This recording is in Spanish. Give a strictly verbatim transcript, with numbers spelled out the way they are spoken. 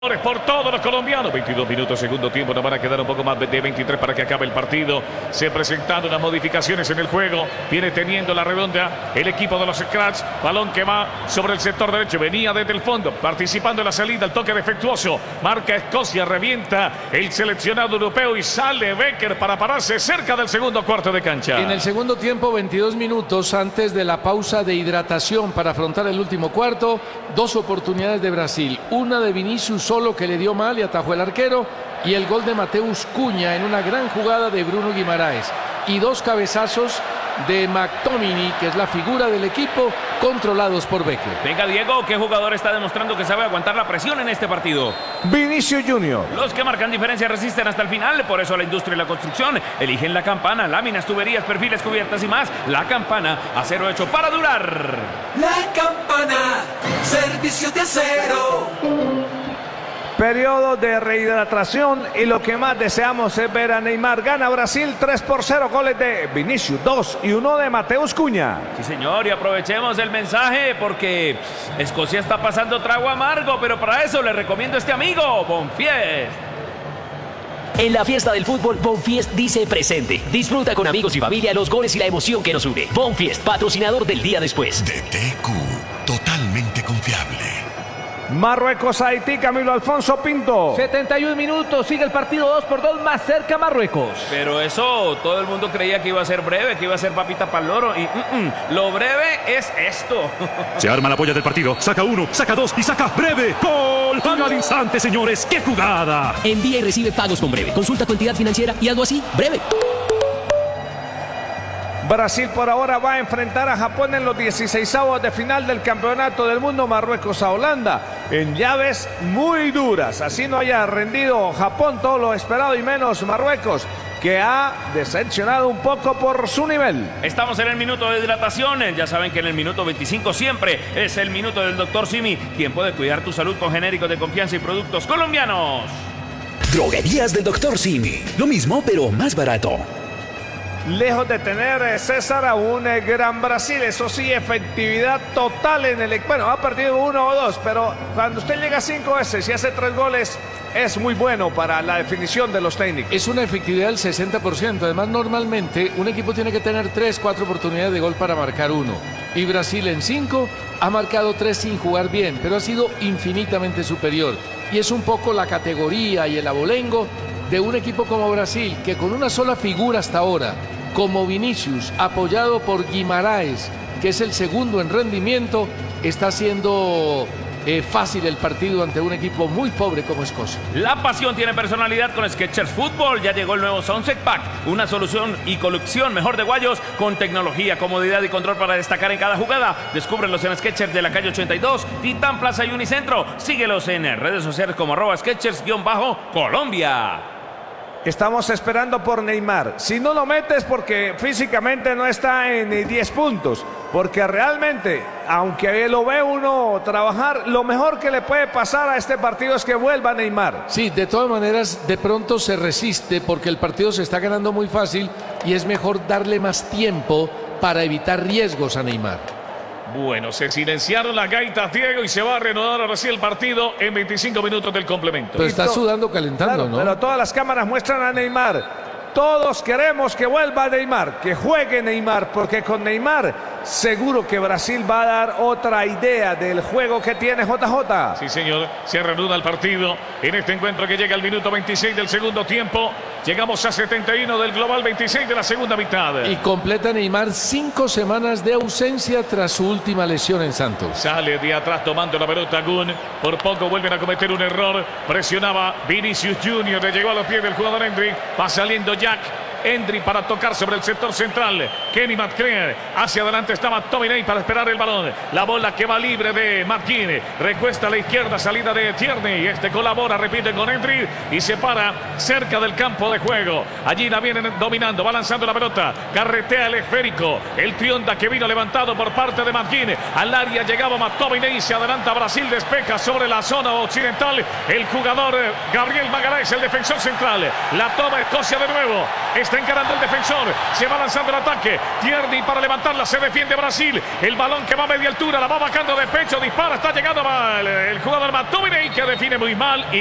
Por todos los colombianos, veintidós minutos, segundo tiempo, nos van a quedar un poco más de veintitrés para que acabe el partido. Se presentan unas modificaciones en el juego, viene teniendo la redonda el equipo de los Scratch, balón que va sobre el sector derecho, venía desde el fondo, participando en la salida, el toque defectuoso, marca Escocia, revienta el seleccionado europeo y sale Becker para pararse cerca del segundo cuarto de cancha. En el segundo tiempo, veintidós minutos antes de la pausa de hidratación para afrontar el último cuarto, dos oportunidades de Brasil, una de Vinicius solo que le dio mal y atajó el arquero, y el gol de Mateus Cunha en una gran jugada de Bruno Guimaraes, y dos cabezazos de McTominay, que es la figura del equipo, controlados por Becker. Venga, Diego, ¿qué jugador está demostrando que sabe aguantar la presión en este partido? Vinicius Junior. Los que marcan diferencia resisten hasta el final, por eso la industria y la construcción eligen la Campana, láminas, tuberías, perfiles, cubiertas y más. La Campana, acero hecho para durar. La Campana, servicio de acero. Periodo de rehidratación y lo que más deseamos es ver a Neymar. Gana Brasil tres por cero, goles de Vinicius, dos y uno de Mateus Cunha. Sí, señor, y aprovechemos el mensaje porque Escocia está pasando trago amargo, pero para eso le recomiendo a este amigo, Bonfiest. En la fiesta del fútbol, Bonfiest dice presente. Disfruta con amigos y familia los goles y la emoción que nos une. Bonfiest, patrocinador del día después. D T Q, totalmente confiable. Marruecos, Haití, Camilo Alfonso Pinto. setenta y un minutos, sigue el partido dos por dos, más cerca Marruecos. Pero eso, todo el mundo creía que iba a ser breve, que iba a ser papita para el loro. Y mm, mm, lo breve es esto. Se arma la polla del partido, saca uno, saca dos y saca breve. ¡Gol! ¡Gol al instante, señores! ¡Qué jugada! Envía y recibe pagos con breve. Consulta tu entidad financiera y algo así, breve. Brasil por ahora va a enfrentar a Japón en los dieciseisavos de final del Campeonato del Mundo. Marruecos a Holanda en llaves muy duras. Así no haya rendido Japón todo lo esperado y menos Marruecos, que ha decepcionado un poco por su nivel. Estamos en el minuto de hidratación. Ya saben que en el minuto veinticinco siempre es el minuto del doctor Simi, quien puede cuidar tu salud con genéricos de confianza y productos colombianos. Droguerías del doctor Simi. Lo mismo, pero más barato. Lejos de tener César a un eh, gran Brasil, eso sí, efectividad total en el... Bueno, ha perdido uno o dos, pero cuando usted llega cinco veces y hace tres goles, es muy bueno para la definición de los técnicos. Es una efectividad del sesenta por ciento. Además, normalmente un equipo tiene que tener tres, cuatro oportunidades de gol para marcar uno. Y Brasil en cinco ha marcado tres sin jugar bien, pero ha sido infinitamente superior. Y es un poco la categoría y el abolengo de un equipo como Brasil, que con una sola figura hasta ahora, como Vinicius, apoyado por Guimaraes, que es el segundo en rendimiento, está haciendo eh, fácil el partido ante un equipo muy pobre como Escocia. La pasión tiene personalidad con Skechers Fútbol. Ya llegó el nuevo Sunset Pack, una solución y colección mejor de guayos con tecnología, comodidad y control para destacar en cada jugada. Descúbrelos en Skechers de la calle ochenta y dos, Titán Plaza y Unicentro. Síguelos en redes sociales como arroba Skechers-Colombia. Estamos esperando por Neymar. Si no lo metes porque físicamente no está en diez puntos, porque realmente, aunque lo ve uno trabajar, lo mejor que le puede pasar a este partido es que vuelva Neymar. Sí, de todas maneras, de pronto se resiste porque el partido se está ganando muy fácil y es mejor darle más tiempo para evitar riesgos a Neymar. Bueno, se silenciaron las gaitas, Diego, y se va a reanudar ahora sí el partido en veinticinco minutos del complemento. Pero está sudando, calentando, claro, ¿no? Pero todas las cámaras muestran a Neymar. Todos queremos que vuelva Neymar, que juegue Neymar, porque con Neymar seguro que Brasil va a dar otra idea del juego que tiene J J. Sí, señor, se reanuda el partido en este encuentro que llega al minuto veintiséis del segundo tiempo. Llegamos a setenta y uno del global, veintiséis de la segunda mitad. Y completa Neymar cinco semanas de ausencia tras su última lesión en Santos. Sale de atrás tomando la pelota Gun. Por poco vuelven a cometer un error. Presionaba Vinicius Junior. Le llegó a los pies del jugador Endrick. Va saliendo Jack. Endrick para tocar sobre el sector central. Kenny McCreer. Hacia adelante está McTominay para esperar el balón. La bola que va libre de McKinney. Recuesta a la izquierda, salida de Tierney. Este colabora, repite con Endrick y se para cerca del campo de juego. Allí la vienen dominando, va lanzando la pelota. Carretea el esférico. El trionda que vino levantado por parte de McKinney. Al área llegaba McTominay y se adelanta Brasil. Despeja sobre la zona occidental el jugador Gabriel Magalhães, el defensor central. La toma Escocia de nuevo. Está está encarando el defensor, se va lanzando el ataque. Tierney para levantarla, se defiende Brasil. El balón que va a media altura, la va bajando de pecho, dispara, está llegando mal. El jugador McTominay que define muy mal.